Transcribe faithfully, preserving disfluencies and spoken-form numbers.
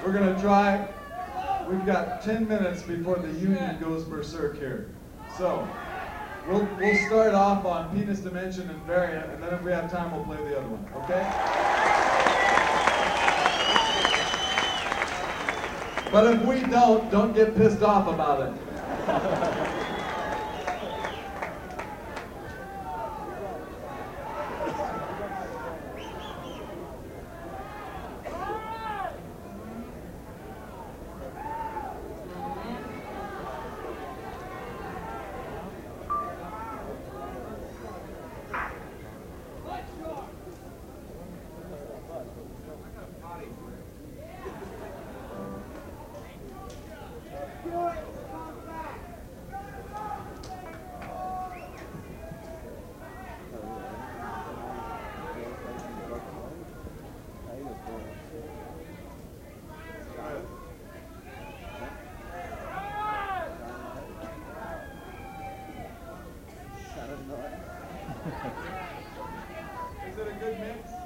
We're going to try. We've got ten minutes before the union goes berserk here. So we'll, we'll start off on Penis Dimension and Variant, and then if we have time, we'll play the other one, okay? But if we don't, don't get pissed off about it. Is it a good mix?